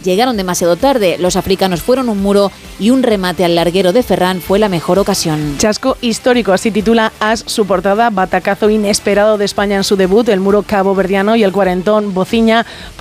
llegaron demasiado tarde. Los africanos fueron un muro y un remate al larguero de Ferran fue la mejor ocasión. Chasco histórico, así titula AS su portada. Batacazo inesperado de España en su debut, el muro caboverdiano y el cuarentón Bociña